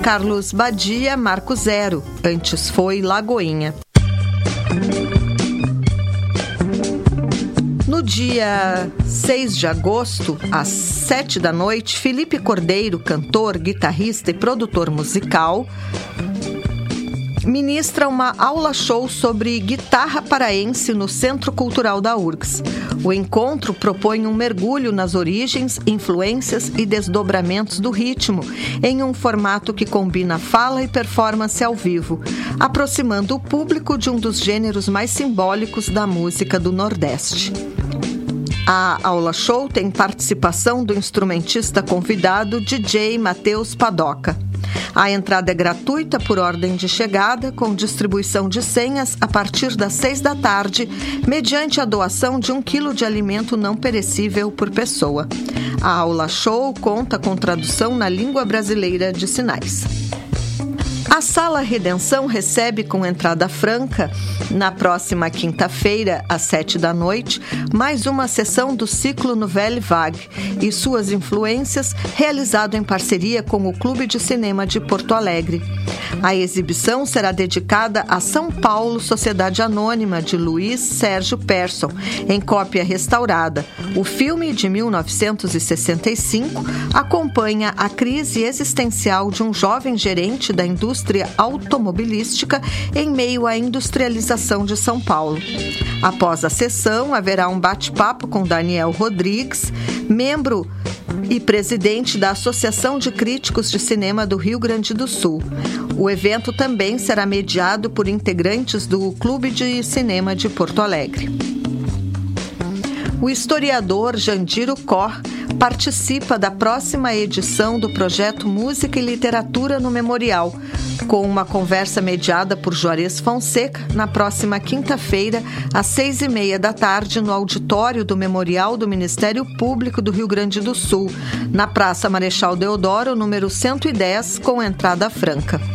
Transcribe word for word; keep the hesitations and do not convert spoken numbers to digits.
Carlos Badia, Marco Zero. Antes foi Lagoinha. No dia seis de agosto, às sete da noite, Felipe Cordeiro, cantor, guitarrista e produtor musical, ministra uma aula-show sobre guitarra paraense no Centro Cultural da U R G S. O encontro propõe um mergulho nas origens, influências e desdobramentos do ritmo, em um formato que combina fala e performance ao vivo, aproximando o público de um dos gêneros mais simbólicos da música do Nordeste. A aula-show tem participação do instrumentista convidado D J Matheus Padoca. A entrada é gratuita por ordem de chegada, com distribuição de senhas a partir das seis da tarde, mediante a doação de um quilo de alimento não perecível por pessoa. A aula-show conta com tradução na língua brasileira de sinais. A Sala Redenção recebe com entrada franca, na próxima quinta-feira, às sete da noite, mais uma sessão do ciclo Nouvelle Vague e suas influências, realizado em parceria com o Clube de Cinema de Porto Alegre. A exibição será dedicada a São Paulo, Sociedade Anônima, de Luiz Sérgio Persson, em cópia restaurada. O filme, de mil novecentos e sessenta e cinco, acompanha a crise existencial de um jovem gerente da indústria automobilística em meio à industrialização de São Paulo. Após a sessão, haverá um bate-papo com Daniel Rodrigues, membro e presidente da Associação de Críticos de Cinema do Rio Grande do Sul. O evento também será mediado por integrantes do Clube de Cinema de Porto Alegre. O historiador Jandiro Cor participa da próxima edição do projeto Música e Literatura no Memorial, com uma conversa mediada por Juarez Fonseca na próxima quinta-feira, às seis e meia da tarde, no auditório do Memorial do Ministério Público do Rio Grande do Sul, na Praça Marechal Deodoro, número cento e dez, com entrada franca.